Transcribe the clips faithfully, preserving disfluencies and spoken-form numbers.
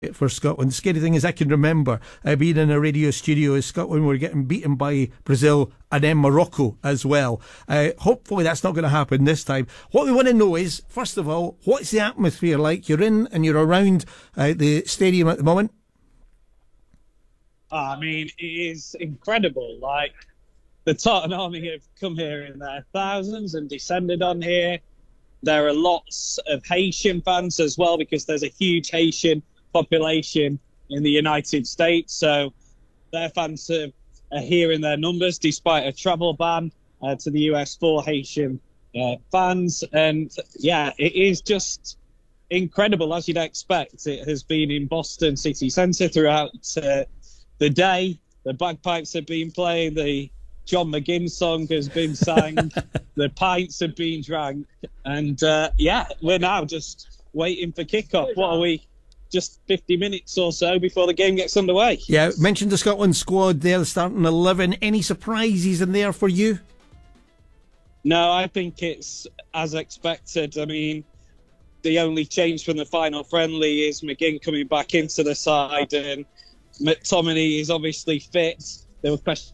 for Scotland. The scary thing is I can remember uh, being in a radio studio as Scotland were getting beaten by Brazil and then Morocco as well. Uh, hopefully that's not going to happen this time. What we want to know is, first of all, what's the atmosphere like? You're in and you're around uh, the stadium at the moment. I mean, it is incredible. Like, the Tartan Army have come here in their thousands and descended on here. There are lots of Haitian fans as well, because there's a huge Haitian population in the United States, so their fans are, are here in their numbers despite a travel ban uh, to the U S for Haitian uh, fans. And yeah, it is just incredible, as you'd expect. It has been in Boston city centre throughout uh, the day. The bagpipes have been playing, the John McGinn song has been sang, the pints have been drank, and uh, yeah, we're now just waiting for kickoff. What are we? Just fifty minutes or so before the game gets underway. Yeah, mentioned the Scotland squad there, the starting eleven. Any surprises in there for you? No, I think it's as expected. I mean, the only change from the final friendly is McGinn coming back into the side, and McTominay is obviously fit. There was question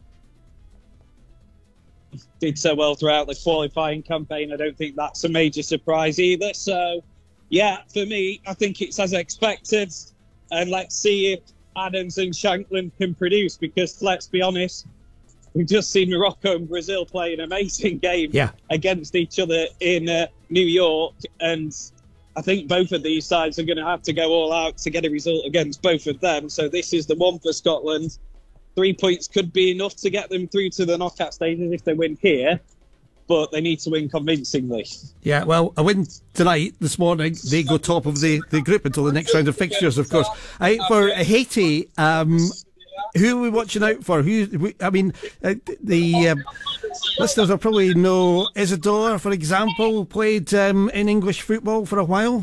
did so well throughout the qualifying campaign. I don't think that's a major surprise either. So yeah, for me, I think it's as expected, and let's see if Adams and Shankland can produce, because let's be honest, we've just seen Morocco and Brazil play an amazing game yeah. against each other in uh, New York, and I think both of these sides are going to have to go all out to get a result against both of them. So this is the one for Scotland. Three points could be enough to get them through to the knockout stages if they win here, but they need to win convincingly. Yeah, well, a win tonight, this morning, they go top of the, the group until the next round of fixtures, of course. Uh, for Haiti, um, who are we watching out for? Who? I mean, uh, the um, listeners will probably know Isidore, for example, played um, in English football for a while.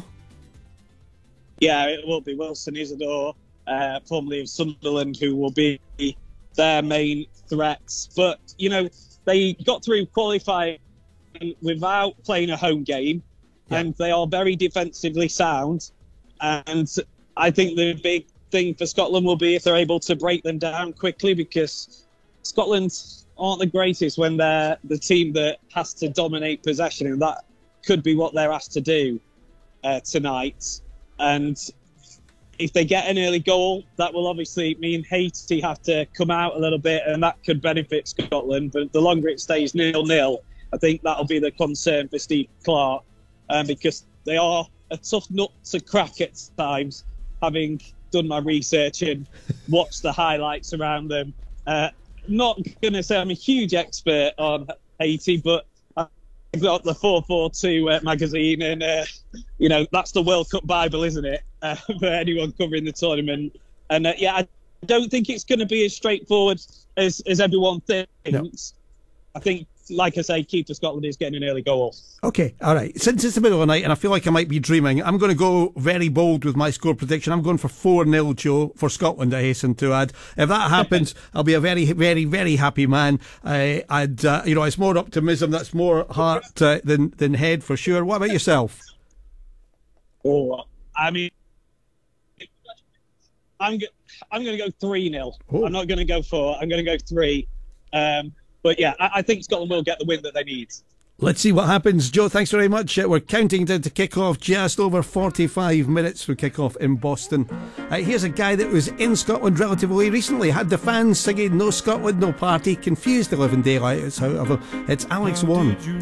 Yeah, it will be Wilson Isidore, uh, formerly of Sunderland, who will be their main threats. But, you know, they got through qualifying without playing a home game, yeah. and they are very defensively sound. And I think the big thing for Scotland will be if they're able to break them down quickly, because Scotland aren't the greatest when they're the team that has to dominate possession, and that could be what they're asked to do uh, tonight. And if they get an early goal, that will obviously mean Haiti have to come out a little bit, and that could benefit Scotland. But the longer it stays nil-nil, I think that'll be the concern for Steve Clarke, um, because they are a tough nut to crack at times, having done my research and watched the highlights around them. Uh, not going to say I'm a huge expert on Haiti, but I've got the four forty-two uh, magazine, and uh, you know, that's the World Cup Bible, isn't it, uh, for anyone covering the tournament. And uh, yeah, I don't think it's going to be as straightforward as, as everyone thinks. No. I think, like I say, key for Scotland is getting an early goal. Okay, all right. Since it's the middle of the night and I feel like I might be dreaming, I'm going to go very bold with my score prediction. I'm going for four nil, Joe, for Scotland, I hasten to add. If that happens, I'll be a very, very, very happy man. Uh, and, uh, you know, it's more optimism. That's more heart uh, than, than head, for sure. What about yourself? Oh, I mean, I'm, go- I'm going to go three nil. Oh. I'm not going to go four. I'm going to go three. Um, But yeah, I think Scotland will get the win that they need. Let's see what happens. Joe, thanks very much. Uh, we're counting down to kick-off. Just over forty-five minutes for kick-off in Boston. Uh, here's a guy that was in Scotland relatively recently. Had the fans singing "No Scotland, no party." Confused the living daylights, however. It's Alex Warren.